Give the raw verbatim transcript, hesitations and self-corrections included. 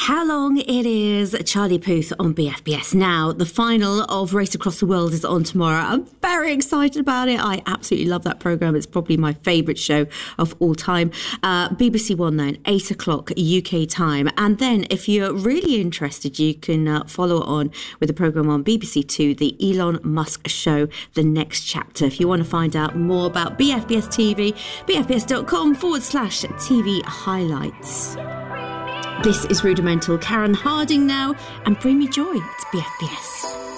how long it is. Charlie Puth on B F B S. Now, the final of Race Across the World is on tomorrow. I'm very excited about it. I absolutely love that programme. It's probably my favourite show of all time. Uh, B B C One then, eight o'clock U K time. And then if you're really interested, you can uh, follow on with the programme on B B C Two, The Elon Musk Show, The Next Chapter. If you want to find out more about B F B S T V, bfbs.com forward slash TV highlights. This is Rudimental. Karen Harding now, and Bring Me Joy. It's B F B S.